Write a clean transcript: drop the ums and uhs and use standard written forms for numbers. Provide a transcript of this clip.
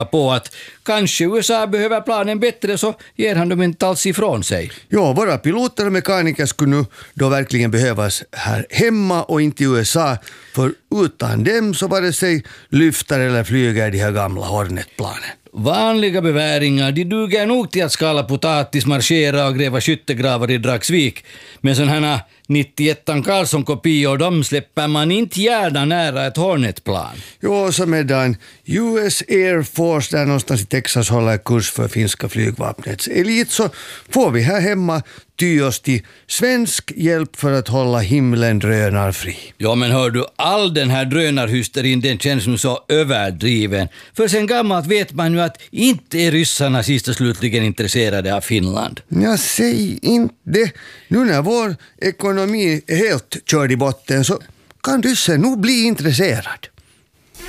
på att kanske USA behöver planen bättre, så ger han dem inte alls ifrån sig. Ja, våra piloter och mekaniker skulle nu då verkligen behövas här hemma och inte i USA, för utan dem så vare sig lyfter eller flyger de här gamla Hornet-planen. Vanliga beväringar, de duger nog till att skala potatis, marschera och gräva skyttegravar i Dragsvik. Men sådana här 91an Carlson-kopior, de släpper man inte gärna nära ett Hornet-plan. Jo, så medan US Air Force där någonstans i Texas håller kurs för finska flygvapnets elit, så får vi här hemma ty oss till svensk hjälp för att hålla himlen drönarfri. Ja, men hör du, all den här drönarhysterin, den känns nu så överdriven. För sen gammalt vet man ju att inte är ryssarna sist och slutligen intresserade av Finland. Jag säger inte det. Nu när vår ekonomi är helt körd i botten så kan ryssen nog bli intresserad.